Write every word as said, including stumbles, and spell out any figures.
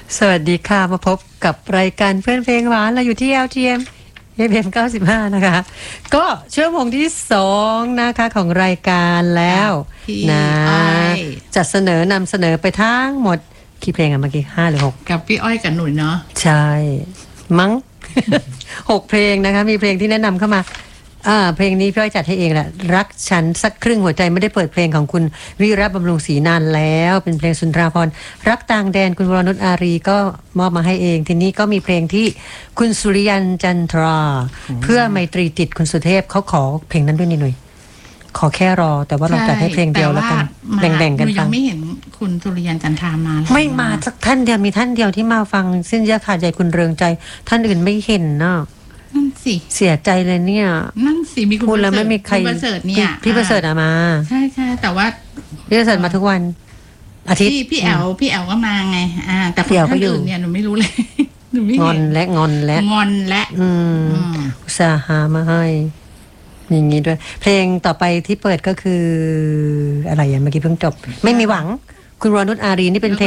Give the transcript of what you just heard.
สวัสดีค่ะมาพบกับรายการเพื่อนเพลงหวานเราอยู่ที่ แอล ที เอ็ม เอฟ เอ็ม เก้าสิบห้านะคะก็ชั่วโมงที่สองนะคะของรายการแล้วนะจัดเสนอนำเสนอไปทั้งหมดกี่เพลงอะเมื่อกี้ห้าหรือหกกับพี่อ้อยกับหนุ่ยเนาะใช่มั้ง หกเพลงนะคะมีเพลงที่แนะนำเข้ามาอ่าเพลงนี้พี่อ้อยจัดให้เองแหละรักฉันสักครึ่งหัวใจไม่ได้เปิดเพลงของคุณวิระบำรุงศรีนานแล้วเป็นเพลงสุนทราภรณ์รักต่างแดนคุณวรนุชอารีก็มอบมาให้เองทีนี้ก็มีเพลงที่คุณสุริยันจันทราเพื่อไมตรีจิตคุณสุเทพเขาขอเพลงนั้นด้วยนี่หน่อยขอแค่รอแต่ว่าเราจัดให้เพลงเดียวแล้วกันแบ่งๆกันฟังยังไม่เห็นคุณสุริยันจันทรามาไม่มาสักท่านเดียวมีท่านเดียวที่มาฟังสิ้นยาขาดใจคุณเรืองใจท่านอื่นไม่เห็นเนาะนั่นสิเสียใจเลยเนี่ยนั่นสิมีคุณพูดแล้วไม่มีใครพี่ประเสริฐเนี่ยพี่ประเสริฐอะมาใช่ใช่แต่ว่าพี่ประเสริฐมาทุกวันอาทิตย์พี่พี่แอลพี่แอลก็มาไงอ่าแต่คนท่านอื่นเนี่ยหนูไม่รู้เลยหนูไม่งอนและงอนและงอนและอืมอุตส่าห์หามาให้อย่างนี้ด้วยเพลงต่อไปที่เปิดก็คืออะไรอย่างเมื่อกี้เพิ่งจบไม่มีหวังคุณวรนุชอารีนี่เป็นเพลง